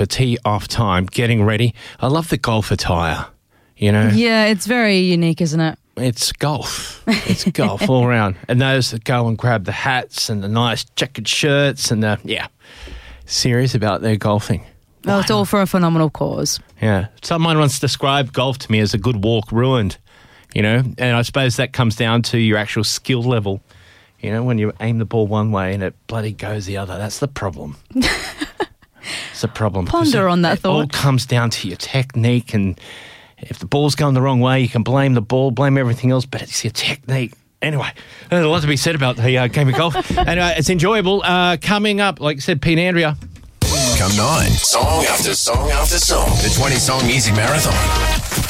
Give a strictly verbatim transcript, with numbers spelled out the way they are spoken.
the tee off time, getting ready. I love the golf attire, you know. Yeah, it's very unique, isn't it? It's golf. It's golf all around. And those that go and grab the hats and the nice checkered shirts and the, yeah, serious about their golfing. Oh, it's all for a phenomenal cause. Yeah. Someone once described golf to me as a good walk ruined, you know, and I suppose that comes down to your actual skill level. You know, when you aim the ball one way and it bloody goes the other, that's the problem. It's a problem. Ponder on that it thought. It all comes down to your technique, and if the ball's going the wrong way, you can blame the ball, blame everything else, but it's your technique. Anyway, there's a lot to be said about the uh, game of golf, and uh, it's enjoyable. Uh, coming up, like I said, Pete and Andrea. Come nine. Song after song after song. The twenty-song Easy Marathon.